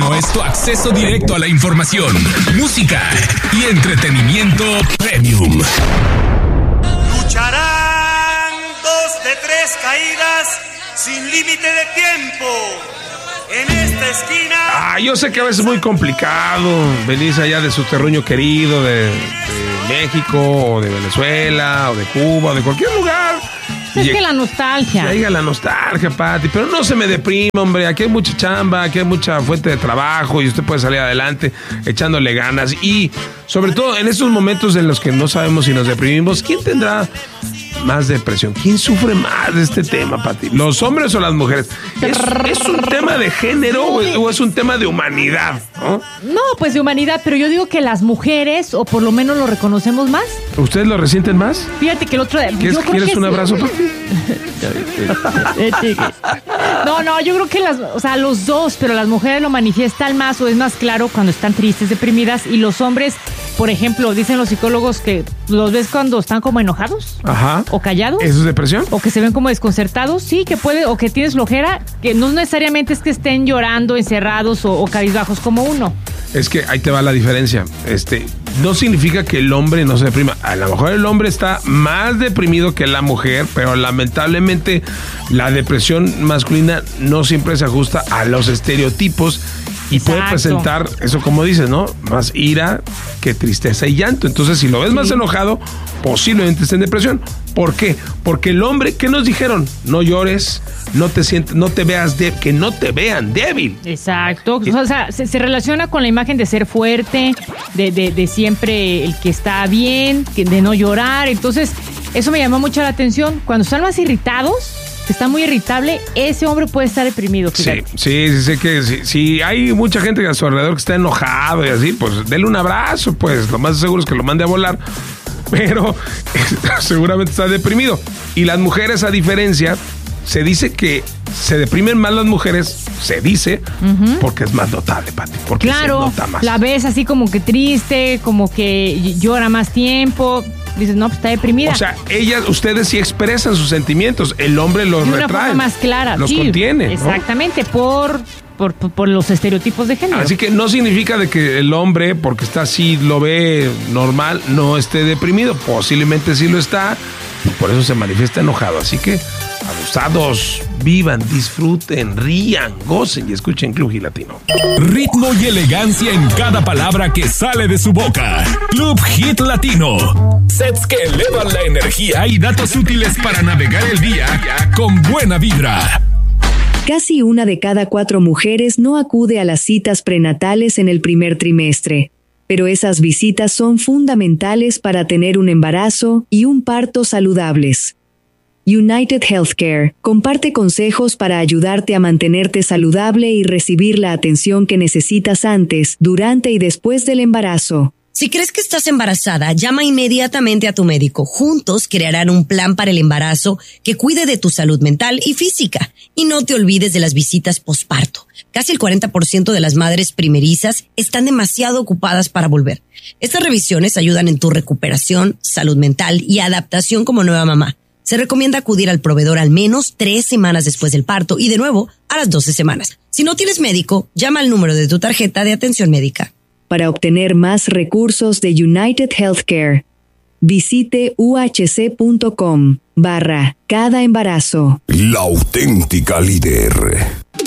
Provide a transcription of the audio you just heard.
Latino es tu acceso directo a la información, música y entretenimiento premium. Lucharán 2 de 3 caídas sin límite de tiempo. En esta esquina... Yo sé que a veces es muy complicado venirse allá de su terruño querido, de México, o de Venezuela, o de Cuba, o de cualquier lugar. Es que la nostalgia. Llega la nostalgia, Pati, pero no se me deprima, hombre. Aquí hay mucha chamba, aquí hay mucha fuente de trabajo y usted puede salir adelante echándole ganas. Y sobre todo en estos momentos en los que no sabemos si nos deprimimos, ¿quién tendrá más depresión? ¿Quién sufre más de este tema, Pati? ¿Los hombres o las mujeres? ¿Es un tema de género o es un tema de humanidad? No, pues de humanidad, pero yo digo que las mujeres, o por lo menos lo reconocemos más. ¿Ustedes lo resienten más? Fíjate que el otro... ¿Quieres un abrazo, Pati? No, yo creo que los dos, pero las mujeres lo manifiestan más o es más claro cuando están tristes, deprimidas, y los hombres, por ejemplo, dicen los psicólogos que los ves cuando están como enojados. Ajá. O callados. ¿Eso es depresión? O que se ven como desconcertados, sí, que puede, o que tienes flojera, que no necesariamente es que estén llorando, encerrados o cabizbajos como uno. Es que ahí te va la diferencia. No significa que el hombre no se deprima. A lo mejor el hombre está más deprimido que la mujer, pero lamentablemente la depresión masculina no siempre se ajusta a los estereotipos y puede presentar eso, como dices, ¿no? Más ira que tristeza y llanto. Entonces, si lo ves más enojado, posiblemente esté en depresión. ¿Por qué? Porque el hombre, ¿qué nos dijeron? No llores, no te veas que no te vean débil. Exacto. O sea, se relaciona con la imagen de ser fuerte, de siempre el que está bien, de no llorar. Entonces, eso me llamó mucho la atención. Cuando están más irritados, que está muy irritable, ese hombre puede estar deprimido. Fíjate. Sí, sé que si hay mucha gente a su alrededor que está enojado y así, pues denle un abrazo, pues lo más seguro es que lo mande a volar, pero seguramente está deprimido. Y las mujeres, a diferencia, se dice que se deprimen más las mujeres, se dice, porque es más notable, Pati, porque se nota más. La ves así como que triste, como que llora más tiempo. Dices, no, pues está deprimida. O sea, ustedes sí expresan sus sentimientos, el hombre los retrae. De una forma más clara. Los contiene. Exactamente, ¿no? por los estereotipos de género. Así que no significa de que el hombre, porque está así, lo ve normal, no esté deprimido. Posiblemente sí lo está, y por eso se manifiesta enojado. Así que, abusados, vivan, disfruten, rían, gocen y escuchen Club Hit Latino. Ritmo y elegancia en cada palabra que sale de su boca. Club Hit Latino. Sets que elevan la energía y datos útiles para navegar el día con buena vibra. Casi 1 de cada 4 mujeres no acude a las citas prenatales en el primer trimestre, pero esas visitas son fundamentales para tener un embarazo y un parto saludables. United Healthcare comparte consejos para ayudarte a mantenerte saludable y recibir la atención que necesitas antes, durante y después del embarazo. Si crees que estás embarazada, llama inmediatamente a tu médico. Juntos crearán un plan para el embarazo que cuide de tu salud mental y física. Y no te olvides de las visitas posparto. Casi el 40% de las madres primerizas están demasiado ocupadas para volver. Estas revisiones ayudan en tu recuperación, salud mental y adaptación como nueva mamá. Se recomienda acudir al proveedor al menos 3 semanas después del parto y de nuevo a las 12 semanas. Si no tienes médico, llama al número de tu tarjeta de atención médica. Para obtener más recursos de United Healthcare, visite uhc.com/cada embarazo. La auténtica líder.